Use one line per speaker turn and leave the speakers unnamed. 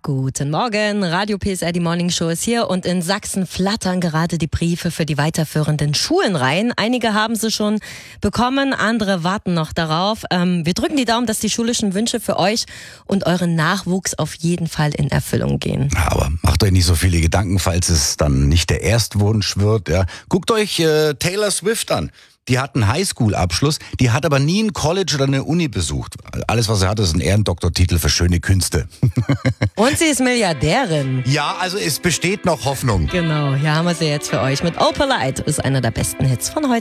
Guten Morgen, Radio PSR, die Morning Show ist hier und in Sachsen flattern gerade die Briefe für die weiterführenden Schulen rein. Einige haben sie schon bekommen, andere warten noch darauf. Wir drücken die Daumen, dass die schulischen Wünsche für euch und euren Nachwuchs auf jeden Fall in Erfüllung gehen.
Aber macht euch nicht so viele Gedanken, falls es dann nicht der Erstwunsch wird. Ja. Guckt euch Taylor Swift an. Die hat einen Highschool-Abschluss, die hat aber nie ein College oder eine Uni besucht. Alles, was sie hat, ist ein Ehrendoktortitel für schöne Künste.
Und sie ist Milliardärin.
Ja, also es besteht noch Hoffnung.
Genau, hier haben wir sie jetzt für euch mit Oh Polite, ist einer der besten Hits von heute.